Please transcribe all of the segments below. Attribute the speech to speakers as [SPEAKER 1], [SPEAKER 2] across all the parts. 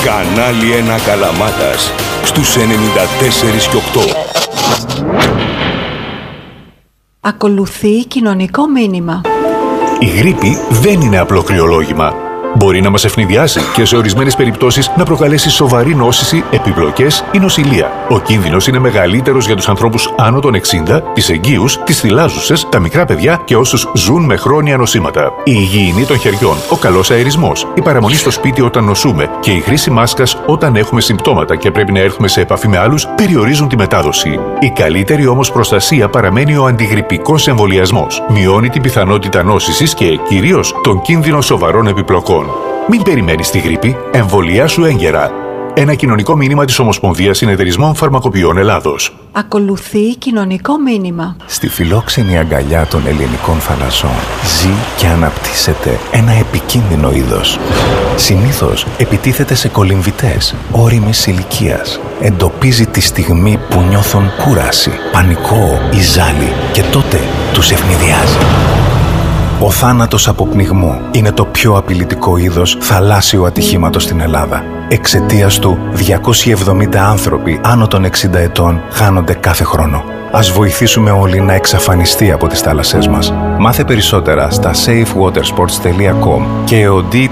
[SPEAKER 1] Κανάλι 1 Καλαμάτας, στους 94,8.
[SPEAKER 2] Ακολουθεί κοινωνικό μήνυμα.
[SPEAKER 3] Η γρίπη δεν είναι απλό κρυολόγημα. Μπορεί να μας ευνηδιάσει και σε ορισμένες περιπτώσεις να προκαλέσει σοβαρή νόσηση, επιπλοκές ή νοσηλεία. Ο κίνδυνος είναι μεγαλύτερος για τους ανθρώπους άνω των 60, τις εγγύους, τις θυλάζουσες, τα μικρά παιδιά και όσους ζουν με χρόνια νοσήματα. Η υγιεινή των χεριών, ο καλός αερισμός, η παραμονή στο σπίτι όταν νοσούμε και η χρήση μάσκας όταν έχουμε συμπτώματα και πρέπει να έρθουμε σε επαφή με άλλους περιορίζουν τη μετάδοση. Η καλύτερη όμως προστασία παραμένει ο αντιγρυπικός εμβολιασμός. Μειώνει την πιθανότητα νόσησης και κυρίως τον κίνδυνο σοβαρών επιπλοκών. Μην περιμένεις τη γρίπη, εμβολιάσου έγκαιρα. Ένα κοινωνικό μήνυμα της Ομοσπονδίας Συνεταιρισμών Φαρμακοποιών Ελλάδος.
[SPEAKER 2] Ακολουθεί κοινωνικό μήνυμα.
[SPEAKER 4] Στη φιλόξενη αγκαλιά των ελληνικών θαλασσών ζει και αναπτύσσεται ένα επικίνδυνο είδος. Συνήθως επιτίθεται σε κολυμβητές ώριμης ηλικίας. Εντοπίζει τη στιγμή που νιώθουν κούραση, πανικό ή ζάλι και τότε τους ευνηδιάζει. Ο θάνατος από πνιγμό είναι το πιο απειλητικό είδος θαλάσσιου ατυχήματος στην Ελλάδα. Εξαιτίας του, 270 άνθρωποι άνω των 60 ετών χάνονται κάθε χρόνο. Ας βοηθήσουμε όλοι να εξαφανιστεί από τις θάλασσές μας. Μάθε περισσότερα στα safewatersports.com και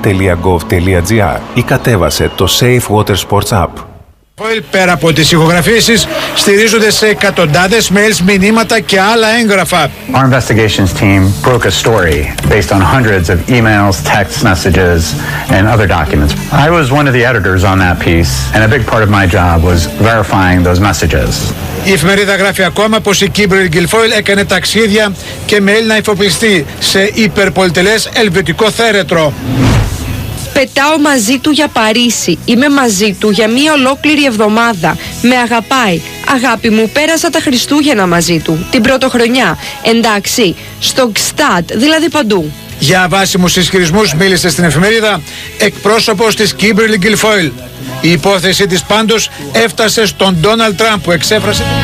[SPEAKER 4] od.gov.gr ή κατέβασε το Safe Water Sports App.
[SPEAKER 5] Πέρα από τις ηχογραφήσεις, στηρίζονται σε εκατοντάδες mails, μηνύματα και άλλα έγγραφα.
[SPEAKER 6] Our investigations team broke a story based on hundreds of emails, text messages and other documents. I was one of the editors on that piece and a big part of my job was verifying those messages.
[SPEAKER 5] Η εφημερίδα γράφει ακόμα πως η Kimberly Guilfoyle έκανε ταξίδια και με Έλληνα υφοπλιστή σε υπερπολιτελές ελβετικό θέρετρο.
[SPEAKER 7] Πετάω μαζί του για Παρίσι. Είμαι μαζί του για μία ολόκληρη εβδομάδα. Με αγαπάει. Αγάπη μου, πέρασα τα Χριστούγεννα μαζί του. Την πρωτοχρονιά. Εντάξει, στο Gstaad, δηλαδή παντού.
[SPEAKER 5] Για βάσιμους ισχυρισμούς μίλησε στην εφημερίδα εκπρόσωπος της Kimberly Guilfoyle. Η υπόθεση της πάντως έφτασε στον Ντόναλντ Τραμπ που εξέφρασε